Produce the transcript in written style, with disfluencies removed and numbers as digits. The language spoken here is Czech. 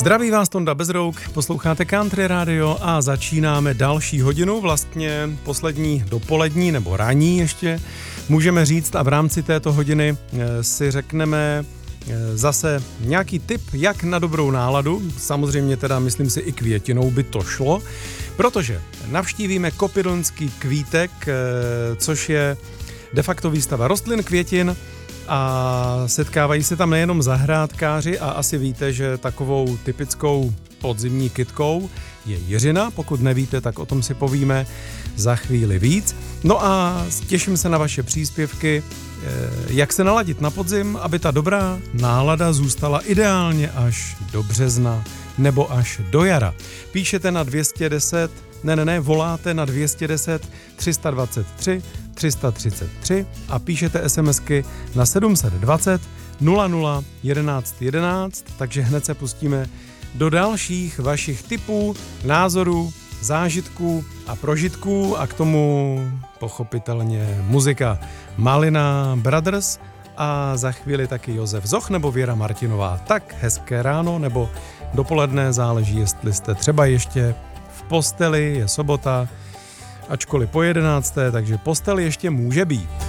Zdraví vás Tonda Bezrouk, posloucháte Country Radio a začínáme další hodinu, vlastně poslední dopolední nebo ranní ještě, můžeme říct, a v rámci této hodiny si řekneme zase nějaký tip, jak na dobrou náladu, samozřejmě teda myslím si i květinou by to šlo, protože navštívíme Kopidlnský kvítek, což je de facto výstava rostlin, květin, a setkávají se tam nejenom zahrádkáři a asi víte, že takovou typickou podzimní kytkou je jiřina, pokud nevíte, tak o tom si povíme za chvíli víc. No a těším se na vaše příspěvky, jak se naladit na podzim, aby ta dobrá nálada zůstala ideálně až do března nebo až do jara. Píšete na 210, voláte na 210 323 333 a píšete SMSky na 720 00 11 11, takže hned se pustíme do dalších vašich tipů, názorů, zážitků a prožitků a k tomu pochopitelně muzika Malina Brothers a za chvíli taky Josef Zoch nebo Věra Martinová. Tak hezké ráno nebo dopoledne, záleží, jestli jste třeba ještě v posteli, je sobota, ačkoliv po 11, takže postel ještě může být.